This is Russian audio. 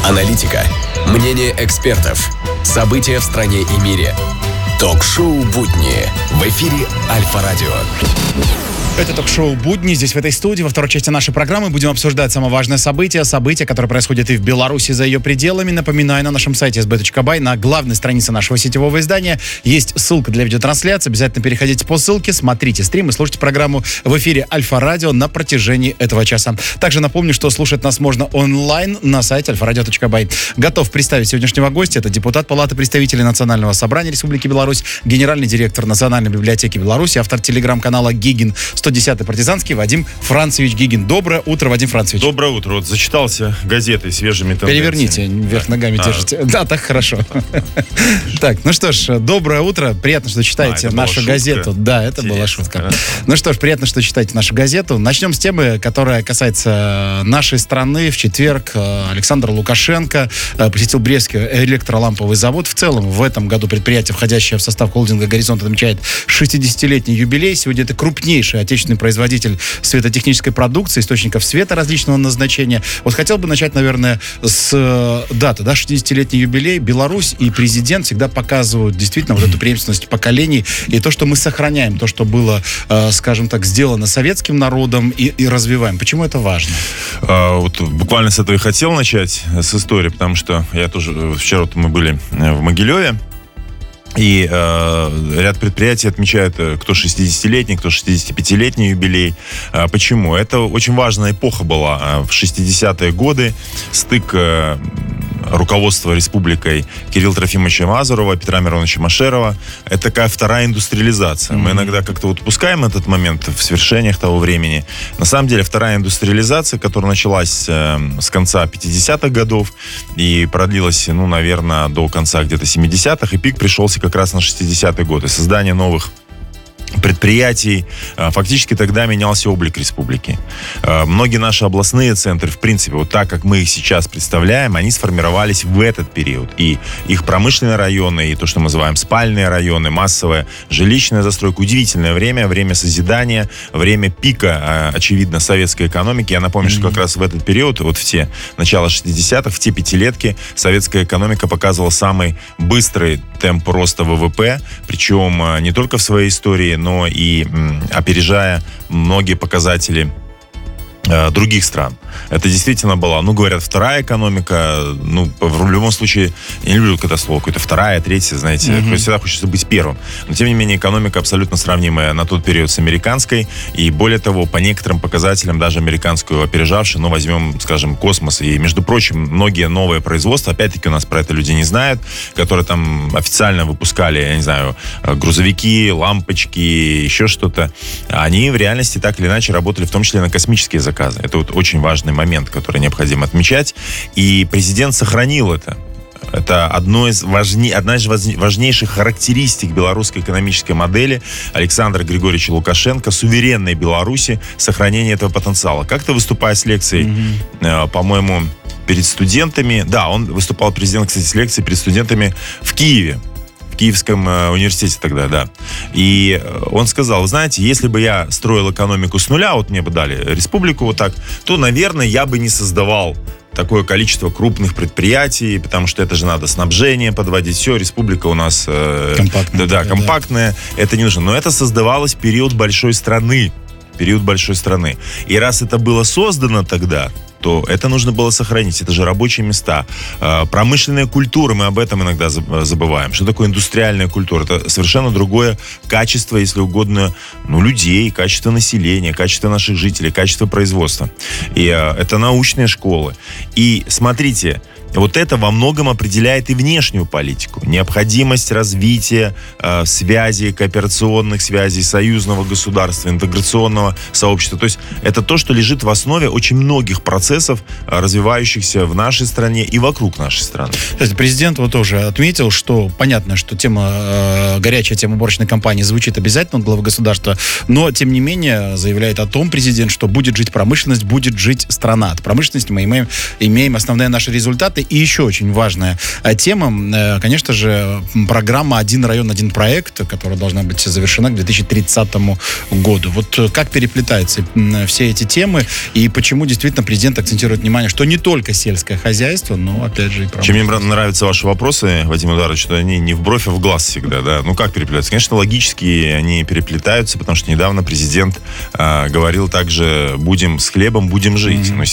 Аналитика, мнение экспертов, события в стране и мире. Ток-шоу «Будни» в эфире Альфа-радио. Это ток-шоу «Будни». Здесь, в этой студии, во второй части нашей программы будем обсуждать самое важное событие, которое происходит и в Беларуси, за ее пределами. Напоминаю, на нашем сайте sb.by, на главной странице нашего сетевого издания есть ссылка для видеотрансляции. Обязательно переходите по ссылке, смотрите стрим и слушайте программу в эфире Альфа-радио на протяжении этого часа. Также напомню, что слушать нас можно онлайн на сайте alfaradio.by. Готов представить сегодняшнего гостя. Это депутат Палаты представителей Национального собрания Республики Беларусь, генеральный директор Национальной библиотеки Беларуси, автор телеграм-канала «Гигин», 110-й партизанский Вадим Францевич Гигин. Доброе утро, Вадим Францевич. Доброе утро. Вот зачитался газетой свежими тенденциями. Переверните, вверх ногами держите. Да, так хорошо. Так, ну что ж, доброе утро. Приятно, что читаете нашу газету. Да, это была шутка. Ну что ж, приятно, что читаете нашу газету. Начнем с темы, которая касается нашей страны. В четверг Александр Лукашенко посетил Брестский электроламповый завод. В целом, в этом году предприятие, входящее в состав холдинга «Горизонт», отмечает 60-летний юбилей. Сегодня это крупнейший отечественный производитель светотехнической продукции, источников света различного назначения. Вот хотел бы начать, наверное, с даты, 60-летний юбилей. Беларусь и президент всегда показывают действительно вот эту преемственность поколений и то, что мы сохраняем, то, что было, скажем так, сделано советским народом и развиваем. Почему это важно? Вот буквально с этого и хотел начать, с истории, потому что я тоже, вчера мы были в Могилеве, и ряд предприятий отмечают кто 60-летний, кто 65-летний юбилей. Почему? Это очень важная эпоха была в 60-е годы. Стык руководства республикой Кирилла Трофимовича Мазурова, Петра Мироновича Машерова. Это такая вторая индустриализация. Мы иногда как-то вот упускаем этот момент в свершениях того времени. На самом деле вторая индустриализация, которая началась с конца 50-х годов и продлилась, наверное, до конца где-то 70-х, и пик пришелся как раз на 60-е годы. Создание новых предприятий. Фактически тогда менялся облик республики. Многие наши областные центры, в принципе, вот так, как мы их сейчас представляем, они сформировались в этот период. И их промышленные районы, и то, что мы называем спальные районы, массовая жилищная застройка. Удивительное время созидания, время пика, очевидно, советской экономики. Я напомню, что как раз в этот период, вот в те начало 60-х, в те пятилетки, советская экономика показывала самый быстрый темп роста ВВП, причем не только в своей истории, но и опережая многие показатели других стран. Это действительно была, говорят, вторая экономика. В любом случае, я не люблю, когда слово какое-то вторая, третья, знаете. Всегда хочется быть первым. Но, тем не менее, экономика абсолютно сравнимая на тот период с американской. И, более того, по некоторым показателям, даже американскую опережавшую, возьмем, скажем, космос. И, между прочим, многие новые производства, опять-таки, у нас про это люди не знают, которые там официально выпускали, я не знаю, грузовики, лампочки, еще что-то. Они в реальности так или иначе работали, в том числе на космические заказы. Это вот очень важный момент, который необходимо отмечать. И президент сохранил это. Это одна из важнейших характеристик белорусской экономической модели Александра Григорьевича Лукашенко, суверенной Беларуси, сохранение этого потенциала. Как-то выступая с лекцией, по-моему, перед студентами, он выступал, президент, кстати, с лекцией перед студентами в Киеве. В Киевском университете тогда, да. И он сказал, вы знаете, если бы я строил экономику с нуля, вот мне бы дали республику вот так, то, наверное, я бы не создавал такое количество крупных предприятий, потому что это же надо снабжение подводить. Все, республика у нас компактная, это не нужно. Но это создавалось в период большой страны. И раз это было создано тогда, то это нужно было сохранить. Это же рабочие места. Промышленная культура, мы об этом иногда забываем. Что такое индустриальная культура? Это совершенно другое качество, если угодно, людей, качество населения, качество наших жителей, качество производства. И это научные школы. И смотрите, вот это во многом определяет и внешнюю политику. Необходимость развития связей, кооперационных связей, союзного государства, интеграционного сообщества. То есть это то, что лежит в основе очень многих процессов, развивающихся в нашей стране и вокруг нашей страны. Кстати, президент тоже отметил, что понятно, что горячая тема уборочной кампании звучит обязательно от главы государства, но, тем не менее, заявляет о том президент, что будет жить промышленность, будет жить страна. От промышленности мы имеем основные наши результаты. И еще очень важная тема, конечно же, программа «Один район, один проект», которая должна быть завершена к 2030 году. Вот как переплетаются все эти темы и почему действительно президент президент акцентирует внимание, что не только сельское хозяйство, но, опять же, и промышленность. Чем мне нравятся ваши вопросы, Вадим Эдуардович, что они не в бровь, а в глаз всегда, да. Ну, как переплетаются? Конечно, логически они переплетаются, потому что недавно президент говорил также, будем с хлебом, будем жить. Но